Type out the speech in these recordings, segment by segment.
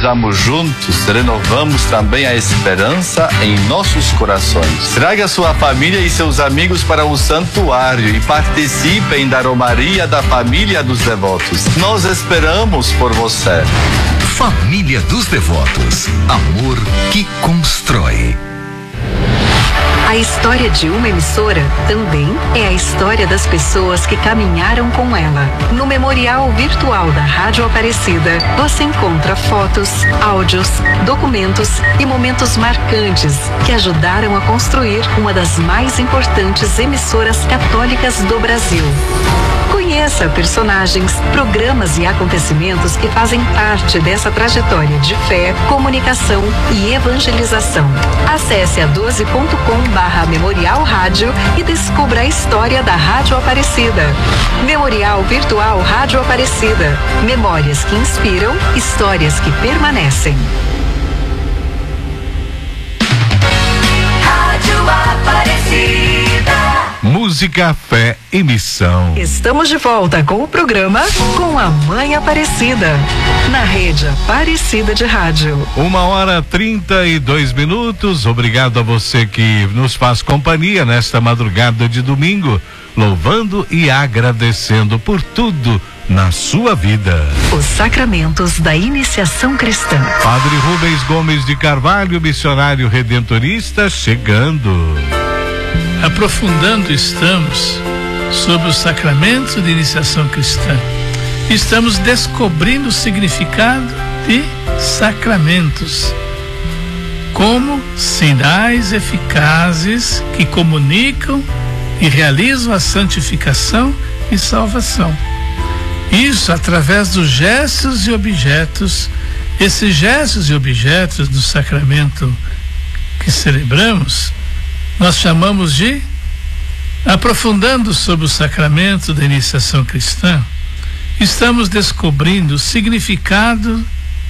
rezamos juntos, renovamos também a esperança em nossos corações. Traga sua família e seus amigos para o santuário e participem da Romaria da Família dos Devotos. Nós esperamos por você. Família dos Devotos. Amor que constrói. A história de uma emissora também é a história das pessoas que caminharam com ela. No Memorial Virtual da Rádio Aparecida, você encontra fotos, áudios, documentos e momentos marcantes que ajudaram a construir uma das mais importantes emissoras católicas do Brasil. Conheça personagens, programas e acontecimentos que fazem parte dessa trajetória de fé, comunicação e evangelização. Acesse a 12.com/Memorial Rádio e descubra a história da Rádio Aparecida. Memorial Virtual Rádio Aparecida. Memórias que inspiram, histórias que permanecem. Rádio Aparecida. Música, fé e missão. Estamos de volta com o programa Com a Mãe Aparecida, na rede Aparecida de Rádio. 1h32. Obrigado a você que nos faz companhia nesta madrugada de domingo, louvando e agradecendo por tudo na sua vida. Os sacramentos da iniciação cristã. Padre Rubens Gomes de Carvalho, missionário redentorista, chegando. Aprofundando estamos sobre os sacramentos de iniciação cristã. Estamos descobrindo o significado de sacramentos como sinais eficazes que comunicam e realizam a santificação e salvação. Isso através dos gestos e objetos. Esses gestos e objetos do sacramento que celebramos nós chamamos de aprofundando sobre o sacramento da iniciação cristã. Estamos descobrindo o significado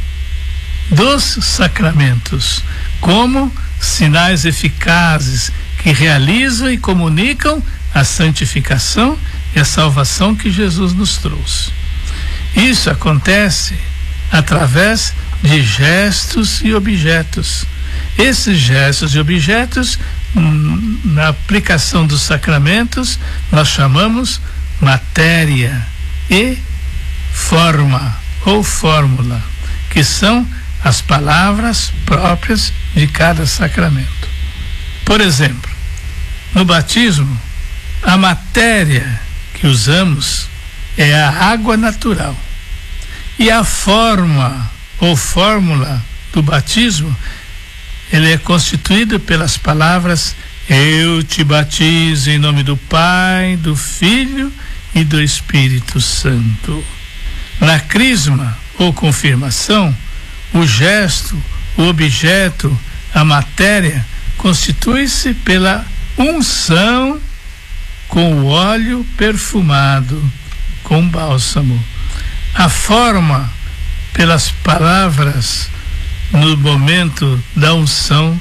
dos sacramentos como sinais eficazes que realizam e comunicam a santificação e a salvação que Jesus nos trouxe. Isso acontece através de gestos e objetos. Esses gestos e objetos, na aplicação dos sacramentos, nós chamamos matéria e forma ou fórmula, que são as palavras próprias de cada sacramento. Por exemplo, no batismo, a matéria que usamos é a água natural. E a forma ou fórmula do batismo, ele é constituído pelas palavras: eu te batizo em nome do Pai, do Filho e do Espírito Santo. Na crisma ou confirmação, o gesto, o objeto, a matéria constitui-se pela unção com o óleo perfumado com bálsamo. A forma pelas palavras no momento da unção: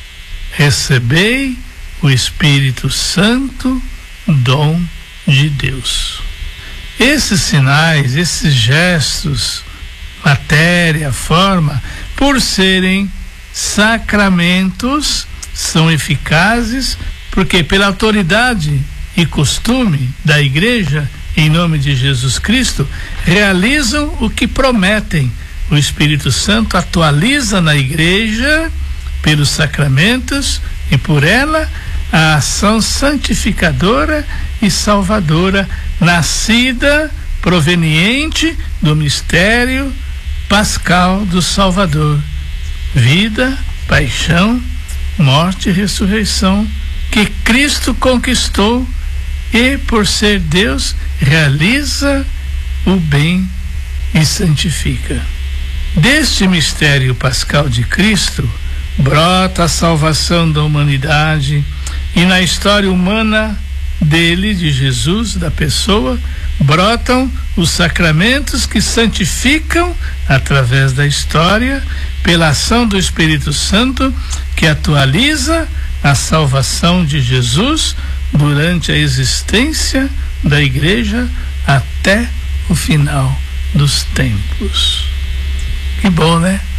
recebei o Espírito Santo, dom de Deus. Esses sinais, esses gestos, matéria, forma, por serem sacramentos, são eficazes, porque pela autoridade e costume da Igreja, em nome de Jesus Cristo, realizam o que prometem. O Espírito Santo atualiza na Igreja, pelos sacramentos e por ela, a ação santificadora e salvadora, nascida, proveniente do mistério pascal do Salvador. Vida, paixão, morte e ressurreição, que Cristo conquistou e, por ser Deus, realiza o bem e santifica. Deste mistério pascal de Cristo brota a salvação da humanidade, e na história humana dele, de Jesus, da pessoa, brotam os sacramentos que santificam através da história, pela ação do Espírito Santo, que atualiza a salvação de Jesus durante a existência da Igreja até o final dos tempos. Que bom, né?